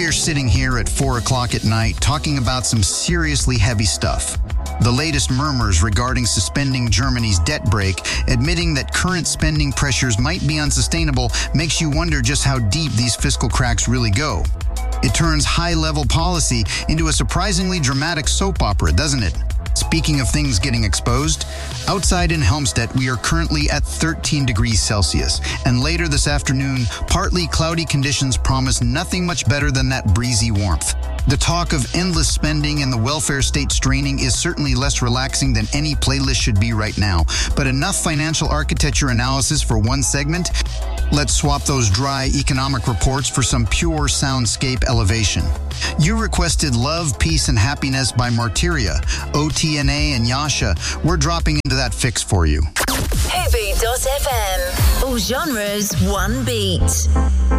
We're sitting here at 4 o'clock at night talking about some seriously heavy stuff. The latest murmurs regarding suspending Germany's debt brake, admitting that current spending pressures might be unsustainable, makes you wonder just how deep these fiscal cracks really go. It turns high-level policy into a surprisingly dramatic soap opera, doesn't it? Speaking of things getting exposed, outside in Helmstedt we are currently at 13 degrees Celsius, and later this afternoon, partly cloudy conditions promise nothing much better than that breezy warmth. The talk of endless spending and the welfare state straining is certainly less relaxing than any playlist should be right now, but enough financial architecture analysis for one segment? Let's swap those dry economic reports for some pure soundscape elevation. You requested Love, Peace, and Happiness by Martyria, OTNA, and Yasha. We're dropping into that fix for you. Heavy.fm. All genres, one beat.